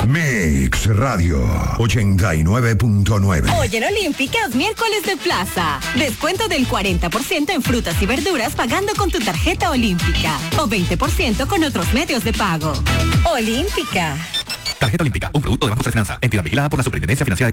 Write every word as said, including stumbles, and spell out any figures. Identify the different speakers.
Speaker 1: Mix Radio ochenta y nueve punto nueve.
Speaker 2: Hoy en Olímpicas, miércoles de plaza. Descuento del cuarenta por ciento en frutas y verduras pagando con tu tarjeta Olímpica. O veinte por ciento con otros medios de pago. Olímpica.
Speaker 3: Tarjeta Olímpica, un producto de Banco de Finanza. Entidad vigilada por la Superintendencia Financiera de